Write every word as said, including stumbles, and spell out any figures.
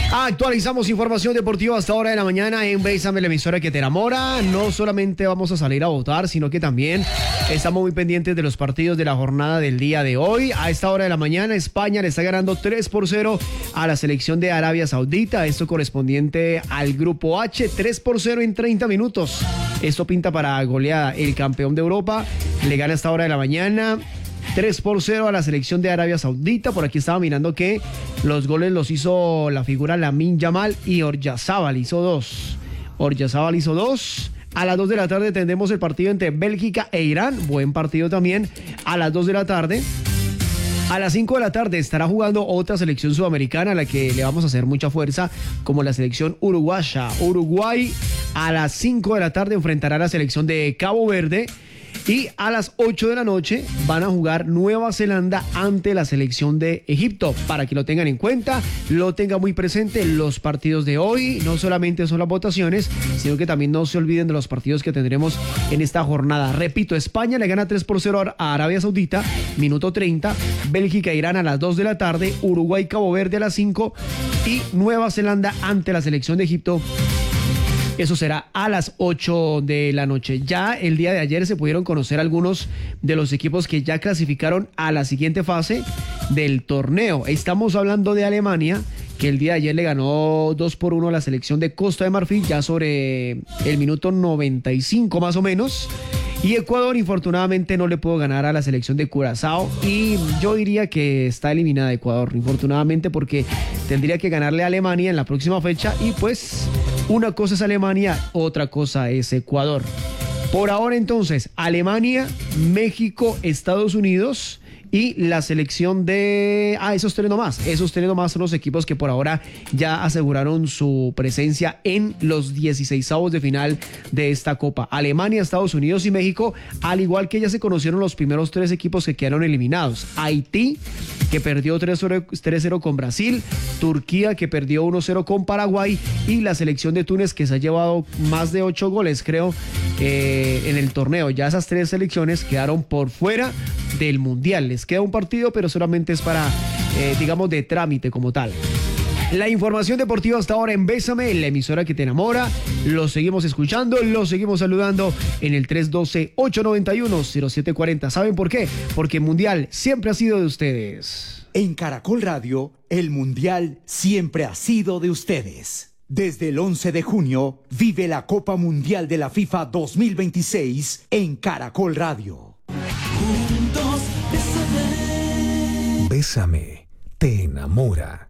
Actualizamos información deportiva hasta hora de la mañana en Bésame, la emisora que te enamora. No solamente vamos a salir a votar, sino que también estamos muy pendientes de los partidos de la jornada del día de hoy. A esta hora de la mañana, España le está ganando tres por cero a la selección de Arabia Saudita. Esto correspondiente al grupo H, tres por cero en treinta minutos. Esto pinta para goleada. El campeón de Europa le gana a esta hora de la mañana tres por cero a la selección de Arabia Saudita. Por aquí estaba mirando que los goles los hizo la figura Lamine Yamal y Oyarzabal hizo dos. Oyarzabal hizo dos. A las dos de la tarde tendremos el partido entre Bélgica e Irán. Buen partido también a las dos de la tarde. A las cinco de la tarde estará jugando otra selección sudamericana a la que le vamos a hacer mucha fuerza, como la selección uruguaya. Uruguay a las cinco de la tarde enfrentará a la selección de Cabo Verde. Y a las ocho de la noche van a jugar Nueva Zelanda ante la selección de Egipto. Para que lo tengan en cuenta, lo tengan muy presente los partidos de hoy. No solamente son las votaciones, sino que también no se olviden de los partidos que tendremos en esta jornada. Repito, España le gana tres por cero a Arabia Saudita, minuto treinta. Bélgica e Irán a las dos de la tarde. Uruguay, Cabo Verde a las cinco. Y Nueva Zelanda ante la selección de Egipto. Eso será a las ocho de la noche. Ya el día de ayer se pudieron conocer algunos de los equipos que ya clasificaron a la siguiente fase del torneo. Estamos hablando de Alemania, que el día de ayer le ganó dos por uno a la selección de Costa de Marfil, ya sobre el minuto noventa y cinco más o menos. Y Ecuador, infortunadamente, no le pudo ganar a la selección de Curazao. Y yo diría que está eliminada Ecuador, infortunadamente, porque tendría que ganarle a Alemania en la próxima fecha. Y pues, una cosa es Alemania, otra cosa es Ecuador. Por ahora, entonces, Alemania, México, Estados Unidos y la selección de... Ah, esos tres nomás. Esos tres nomás son los equipos que por ahora ya aseguraron su presencia en los dieciseisavos de final de esta Copa. Alemania, Estados Unidos y México, al igual que ya se conocieron los primeros tres equipos que quedaron eliminados. Haití, que perdió tres cero con Brasil. Turquía, que perdió uno cero con Paraguay. Y la selección de Túnez, que se ha llevado más de ocho goles, creo, eh, en el torneo. Ya esas tres selecciones quedaron por fuera del Mundial. Les queda un partido, pero solamente es para, eh, digamos, de trámite como tal. La información deportiva hasta ahora en Bésame, la emisora que te enamora. Lo seguimos escuchando, lo seguimos saludando en el tres uno dos, ocho nueve uno, cero siete cuatro cero. ¿Saben por qué? Porque el Mundial siempre ha sido de ustedes. En Caracol Radio, el Mundial siempre ha sido de ustedes. Desde el once de junio, vive la Copa Mundial de la FIFA dos mil veintiséis en Caracol Radio. Bésame, te enamora.